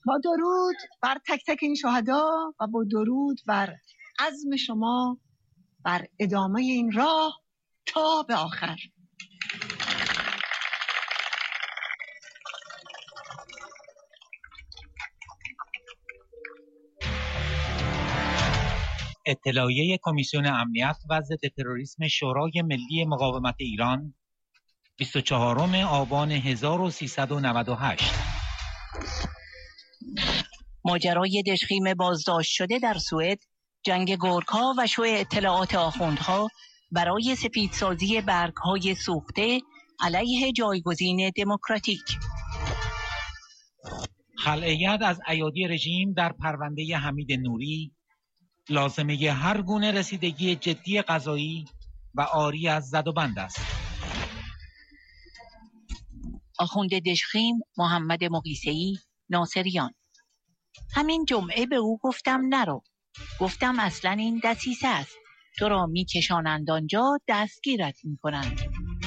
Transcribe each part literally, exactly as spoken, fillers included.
با درود بر تک تک این شهدا و با درود بر عزم شما بر ادامه این راه تا به آخر. اطلاعیه کمیسیون امنیت و ضد تروریسم شورای ملی مقاومت ایران بیست و چهارم آبان هزار و سیصد و نود و هشت. ماجرای دژخیم بازداشت شده در سوئد، جنگ گورکا و شوع اطلاعات آخوندها برای سفیدسازی برگ‌های سوخته علیه جایگزین دموکراتیک. خلع ید از ایادی رژیم در پرونده حمید نوری، لازمه هر گونه رسیدگی جدی قضایی و عاری از زد و بند است. آخوند دژخیم محمد مقیسه‌ای، ناصریان: همین جمعه به او گفتم نرو. گفتم اصلا این دسیسه است. تو را میکشانند آنجا، دستگیرت میکنند.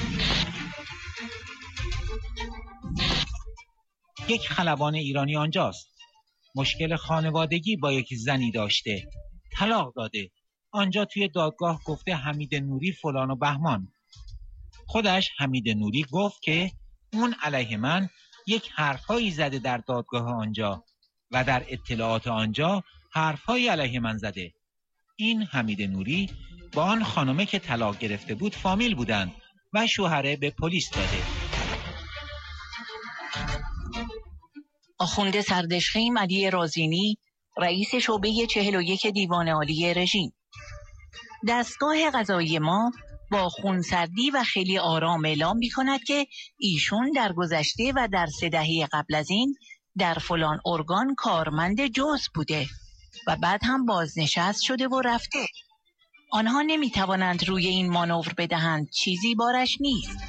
یک خلبان ایرانی آنجاست. مشکل خانوادگی با یک زنی داشته. طلاق داده. آنجا توی دادگاه گفته حمید نوری فلان و بهمان. خودش حمید نوری گفت که اون علیه من یک حرفایی زده در دادگاه آنجا و در اطلاعات آنجا حرفایی علیه من زده. این حمید نوری با آن خانمه که طلاق گرفته بود فامیل بودند و شوهره به پلیس داده. آخوند سردژخیم علی رازینی، رئیس شعبه چهل و یک دیوان عالی رژیم: دستگاه قضایی ما با خونسردی و خیلی آرام اعلام می کند که ایشون در گذشته و در سه دهه قبل از این در فلان ارگان کارمند جزء بوده و بعد هم بازنشست شده و رفته. آنها نمی توانند روی این مانور بدهند، چیزی بارش نیست.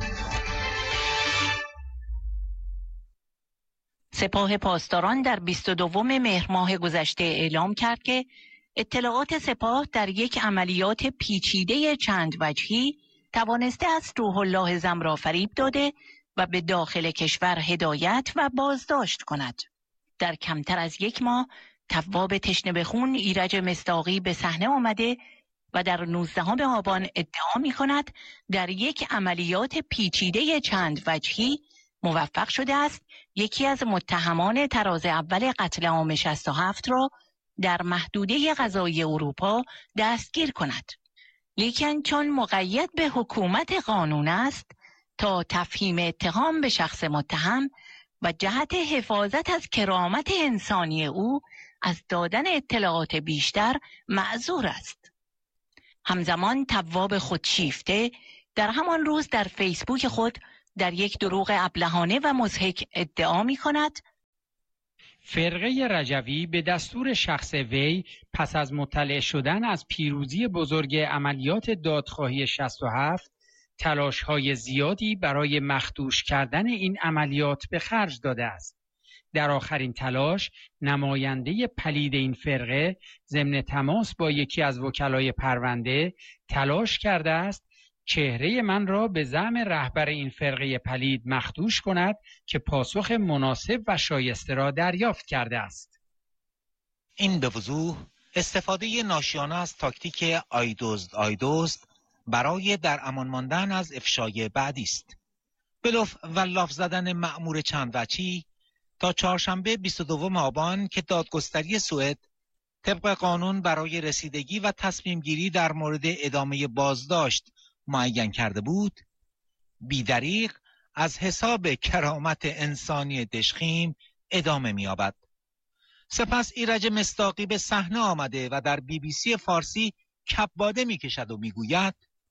سپاه پاسداران در بیست و دوم مهر ماه گذشته اعلام کرد که اطلاعات سپاه در یک عملیات پیچیده چند وجهی توانسته است روح الله زم را فریب داده و به داخل کشور هدایت و بازداشت کند. در کمتر از یک ماه تواب تشنه به خون ایرج مصداقی به صحنه آمده و در نوزدهم آبان ادعا می کند در یک عملیات پیچیده چند وجهی موفق شده است یکی از متهمان تراز اول قتل عام شصت و هفت را در محدوده قضایی اروپا دستگیر کند. لیکن چون مقید به حکومت قانون است، تا تفهیم اتهام به شخص متهم و جهت حفاظت از کرامت انسانی او از دادن اطلاعات بیشتر معذور است. همزمان تواب خودشیفته در همان روز در فیسبوک خود در یک دروغ ابلهانه و مضحک ادعا می کند فرقه رجوی به دستور شخص وی پس از مطلع شدن از پیروزی بزرگ عملیات دادخواهی شصت و هفت تلاش‌های زیادی برای مخدوش کردن این عملیات به خرج داده است. در آخرین تلاش نماینده پلید این فرقه ضمن تماس با یکی از وکلای پرونده تلاش کرده است چهره من را به زعم رهبر این فرقه پلید مخدوش کند که پاسخ مناسب و شایسته را دریافت کرده است. این به وضوح استفاده ناشیانه از تاکتیک آیدزد آیدزد برای در امان ماندن از افشای بعدی است. بلوف و لاف زدن مأمور چند وجهی تا چهارشنبه بیست و دوم آبان که دادگستری سوئد طبق قانون برای رسیدگی و تصمیم گیری در مورد ادامه بازداشت معین کرده بود، بی‌دریغ از حساب کرامت انسانی دژخیم ادامه می‌یابد. سپس ایرج مصداقی به صحنه آمده و در بی بی سی فارسی کباده می‌کشد و می‌گوید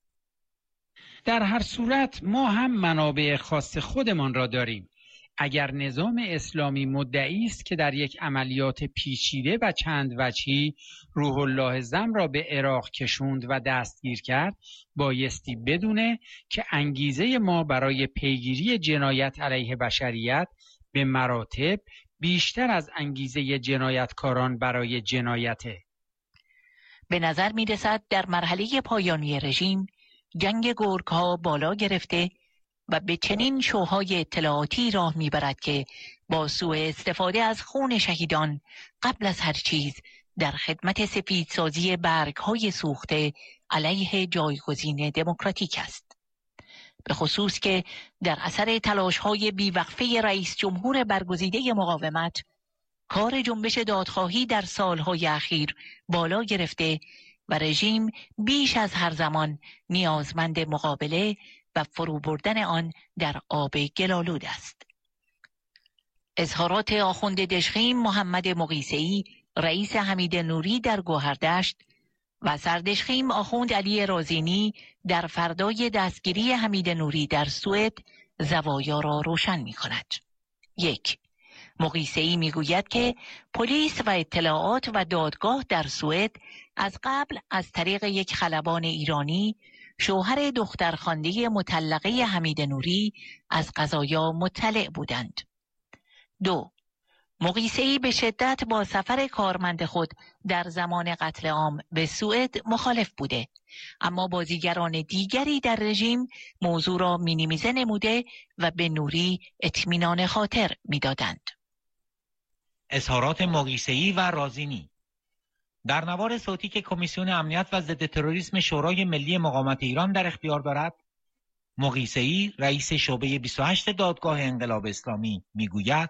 در هر صورت ما هم منابع خاص خودمان را داریم. اگر نظام اسلامی مدعی است که در یک عملیات پیچیده و چند وجهی روح الله زم را به عراق کشوند و دستگیر کرد، بایستی بدونه که انگیزه ما برای پیگیری جنایت علیه بشریت به مراتب بیشتر از انگیزه جنایتکاران برای جنایته. به نظر می رسد در مرحله پایانی رژیم جنگ گورکها بالا گرفته و به چنین شوهای اطلاعاتی راه میبرد که با سوء استفاده از خون شهیدان قبل از هر چیز در خدمت سفیدسازی برگ‌های سوخته علیه جایگزین دموکراتیک است. به خصوص که در اثر تلاش‌های بیوقفه رئیس جمهور برگزیده مقاومت، کار جنبش دادخواهی در سالهای اخیر بالا گرفته و رژیم بیش از هر زمان نیازمند مقابله و فرو بردن آن در آب گلالود است. اظهارات آخوند دژخیم محمد مقیسه‌ای رئیس حمید نوری در گوهردشت و سردژخیم آخوند علی رازینی در فردای دستگیری حمید نوری در سوئد زوایا را روشن می کند. یک، مقیسه‌ای می گوید که پلیس و اطلاعات و دادگاه در سوئد از قبل از طریق یک خلبان ایرانی شوهر دخترخوانده مطلقه حمید نوری از قضایا مطلع بودند. دو، مقیسه‌ای به شدت با سفر کارمند خود در زمان قتل عام به سوئد مخالف بوده، اما بازیگران دیگری در رژیم موضوع را مینیمیزه نموده و به نوری اطمینان خاطر می‌دادند. اظهارات مقیسه‌ای و رازینی در نوار صوتی که کمیسیون امنیت و ضد تروریسم شورای ملی مقاومت ایران در اختیار دارد، مقیسه‌ای رئیس شعبه بیست و هشت دادگاه انقلاب اسلامی میگوید: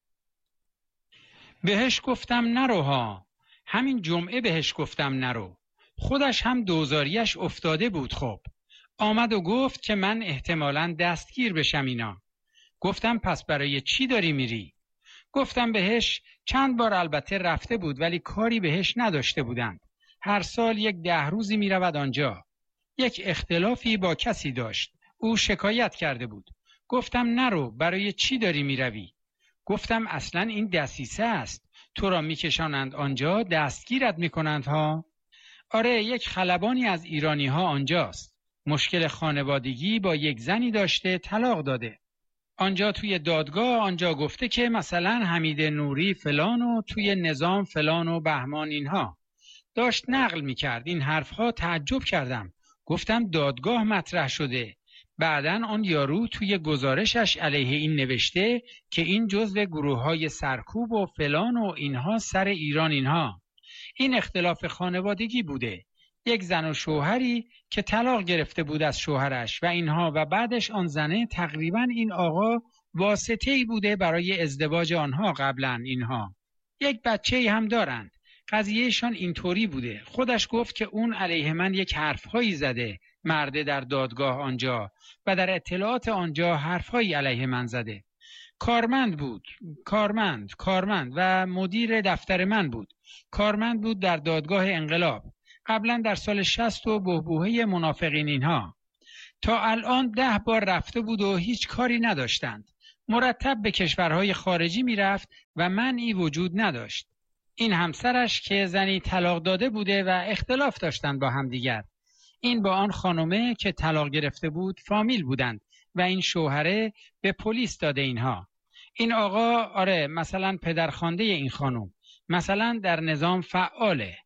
بهش گفتم نرو ها، همین جمعه بهش گفتم نرو، خودش هم دوزاریش افتاده بود. خب آمد و گفت که من احتمالاً دستگیر بشم اینا. گفتم پس برای چی داری میری؟ گفتم بهش چند بار البته رفته بود ولی کاری بهش نداشته بودند. هر سال یک ده روزی می رود آنجا. یک اختلافی با کسی داشت. او شکایت کرده بود. گفتم نرو، برای چی داری می روی؟ گفتم اصلا این دسیسه است. تو را می کشانند آنجا، دستگیرت می کنند ها. آره، یک خلبانی از ایرانی ها آنجاست. مشکل خانوادگی با یک زنی داشته، طلاق داده. آنجا توی دادگاه آنجا گفته که مثلا حمید نوری فلان و توی نظام فلان و بهمان اینها. داشت نقل میکرد این حرفها. تعجب کردم. گفتم دادگاه مطرح شده. بعدن آن یارو توی گزارشش علیه این نوشته که این جزو گروه‌های سرکوب و فلان و اینها سر ایران اینها. این اختلاف خانوادگی بوده. یک زن و شوهری که طلاق گرفته بود از شوهرش و اینها و بعدش آن زنه تقریبا این آقا واسطه‌ای بوده برای ازدواج آنها قبلا اینها. یک بچه‌ای هم دارند. قضیهشان اینطوری بوده. خودش گفت که اون علیه من یک حرفهایی زده، مرده در دادگاه آنجا، و در اطلاعات آنجا حرفهایی علیه من زده. کارمند بود، کارمند، کارمند و مدیر دفتر من بود. کارمند بود در دادگاه انقلاب. قبلا در سال شصت و بحبوحه منافقین اینها. تا الان ده بار رفته بود و هیچ کاری نداشتند. مرتب به کشورهای خارجی میرفت و منعی وجود نداشت. این همسرش که زنی طلاق داده بوده و اختلاف داشتند با همدیگر. این با آن خانومه که طلاق گرفته بود فامیل بودند و این شوهره به پلیس داده اینها. این آقا آره مثلا پدرخوانده این خانوم مثلا در نظام فعاله.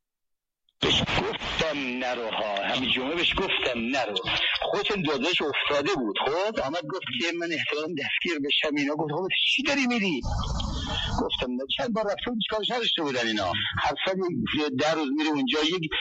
بهش گفتم نرو ها، همین جمعه بهش گفتم نرو. خودتون داداش افتاده بود. خب آمد گفت که من احتمالاً دستگیر بشم اینا. گفت خب چی داری میری؟ گفتم نه، چند بار رفته بود چیکارش نداشته بودن اینا. هر سال ده روز میره اونجا. یک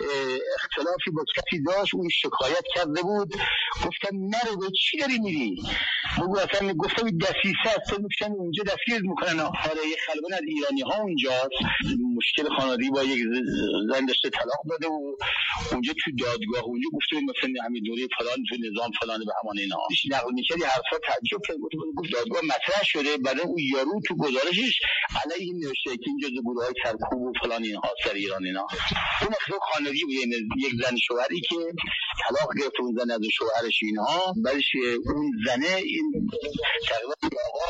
اختلافی با کسی داشت، اون شکایت کرده بود. گفتم نرو، به چی داری میری؟ بگو اصلا. گفتم دسیسه است، میشن اونجا دستگیر میکنن. آره یه خلبان از ایرانی ها اونجاست. مشکل خانوادگی با یک زن داشته، طلاق داده و اونجا تو دادگاه اونجا گفته مثلا همین دوره فلان تو نظام فلان به همان اینا. هیچ نقل میکردی حرفا تعجب کرد. گفت دادگاه مطرح شده. بعد اون یارو تو گزارشش علیه این نوشته که این جزء گروه‌های سرکوب و فلان اینها سر ایران اینا. اون اصلا خانوادگی بود، یک زن شوهری که طلاق گرفت اون زن از شوهرش اینها. بعدش اون زنه این تقریبا آقا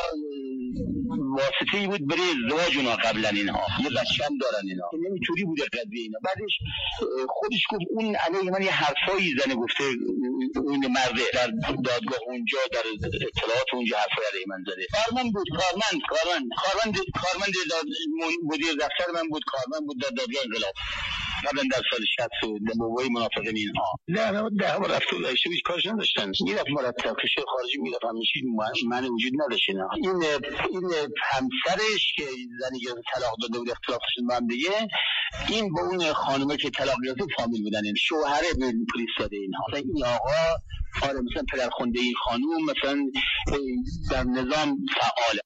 واسطه‌ای بود برای ازدواج اونا قبلا اینها. یه بچه هم دارن اینا. نمیتونی بوده قضیه اینا. بعدش خودش گفت اون علیه من یه حرفایی زنه گفته، اون مرده در دادگاه اونجا در اطلاعات اونجا حرفای علیه من زده. کارمند بود، کارمند کارمند کارمند کارمند مدیر دفتر من بود، کارمند بود در دادگاه انقلاب. قبلا در سال شصت و بابای منافقین اینها ده ده بار رفت و داشته هیچ کارش نداشتن. میرفت مرتب کشور خارجی میرفت همیشه معنی وجود نداشت. این این همسرش که زنی که طلاق داده بود اختلاف شد با هم دیگه، این با اون خانومه که طلاق گرفته فامیل بودن، این شوهره به پلیس داده اینها. این آقا آره مثلا پدرخوانده این خانوم مثلا در نظام فعاله.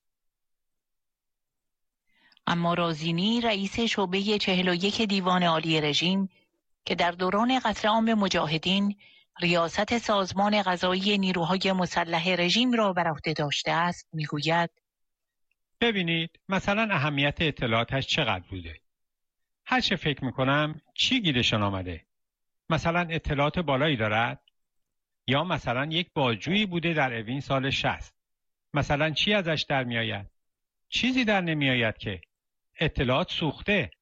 اما رازینی رئیس شعبه چهل و یک دیوان عالی رژیم که در دوران قتل عام مجاهدین ریاست سازمان قضایی نیروهای مسلح رژیم را بر عهده داشته است میگوید: ببینید مثلا اهمیت اطلاعاتش چقدر بوده. هر چه فکر میکنم چی گیرشان آمده؟ مثلا اطلاعات بالایی دارد؟ یا مثلا یک بازجویی بوده در اوین سال شصت. مثلا چی ازش در میآید؟ چیزی در نمیآید که اطلاعات سوخته.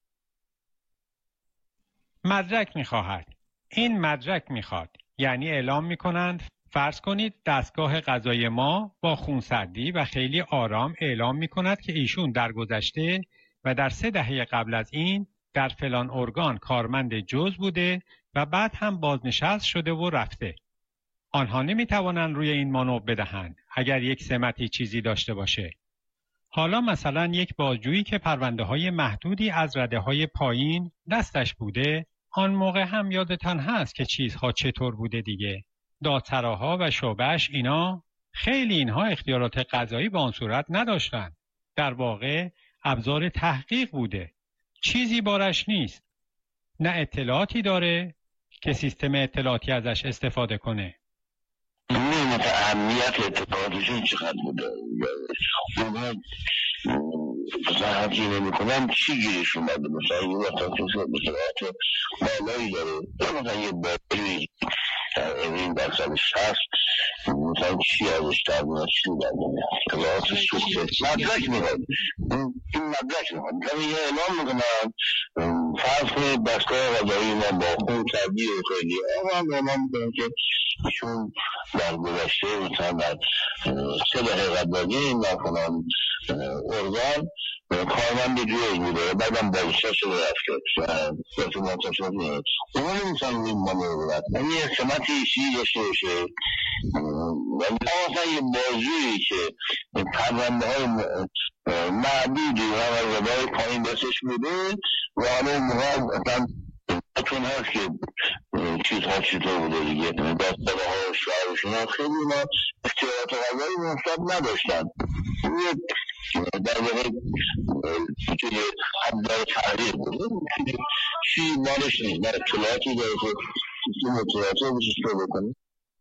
مدرک میخواهد. این مدرک میخواد. یعنی اعلام میکنند فرض کنید دستگاه قضایی ما با خونسردی و خیلی آرام اعلام میکند که ایشون در گذشته و در سه دهه قبل از این در فلان ارگان کارمند جز بوده و بعد هم بازنشست شده و رفته. آنها نمیتوانند روی این مانور بدهند اگر یک سمتی چیزی داشته باشه. حالا مثلا یک بازجویی که پرونده های محدودی از رده های پایین دستش بوده، آن موقع هم یادتان هست که چیزها چطور بوده دیگه. دادسراها و شعبه‌اش اینا خیلی اینها اختیارات قضایی به آن صورت نداشتند. در واقع ابزار تحقیق بوده. چیزی بارش نیست. نه اطلاعاتی داره که سیستم اطلاعاتی ازش استفاده کنه. نمی‌دونم اهمیت اطلاعاتشون چقدر بوده. اونا مثلا هرچی نمی‌کنن چی گیرش اومده؟ مثلا یه وقتا اطلاعات بالایی داره. مثلا یه باری این در سال شصت مثلا چی ازش در میاد؟ چی در میاد؟ اطلاعات سوخته. مدرک می‌خواد. این مدرک می‌خواد. یعنی یه اعلام می‌کنن فرض کنید دستگاه قضایی ما با خون سردی و خیلی اما هم اعلام می‌کنن که ایشون در گذشته مثلا در سه دهه قبل این در فلان ارگان کارمند جوی بوده، بعدم بازنشسته شده رفته و تو منتشر میاد. اونا نمی‌تونن روی مانور برد. یعنی یه سمتی چیزی داشته باشه. ولی مثلا یه بازجویی که پرونده‌های معدودی و رده پایین دستش بوده و حالا اون موقع مثلا چون هست که چیزها چیزها بوده دیگه، دستگاه ها و شعرشون ها خیلی ما اختیارات قضایی منصب نداشتن. در واقع توی حدار تحریر بوده چی مالش نیست. نه اطلاعاتی داره که سیستم اطلاعاتی رو بشش رو بکنه.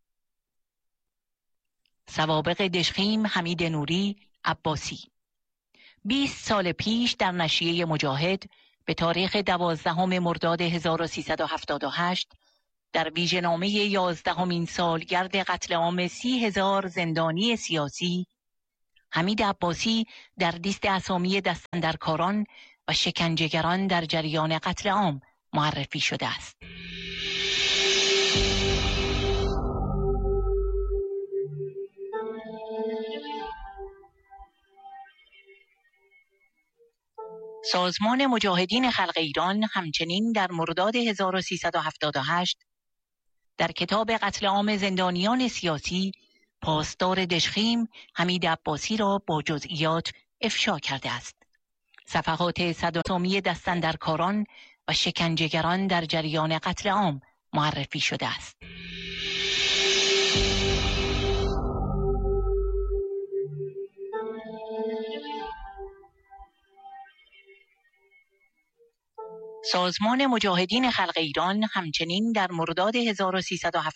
سوابق دژخیم حمید نوری عباسی. بیست سال پیش در نشریه مجاهد به تاریخ دوازدهم مرداد هزار و سیصد و هفتاد و هشت در ویژه‌نامه یازدهمین سالگرد قتل عام سی هزار زندانی سیاسی، حمید عباسی در لیست اسامی دستاندرکاران و شکنجهگران در جریان قتل عام معرفی شده است. سازمان مجاهدین خلق ایران همچنین در مرداد هزار و سیصد و هفتاد و هشت در کتاب قتل عام زندانیان سیاسی پاسدار دژخیم حمید عباسی را با جزئیات افشا کرده است. صفحات صدامی دستاندرکاران و شکنجهگران در جریان قتل عام معرفی شده است. سازمان مجاهدین خلق ایران همچنین در مرداد هزار و سیصد و هفتاد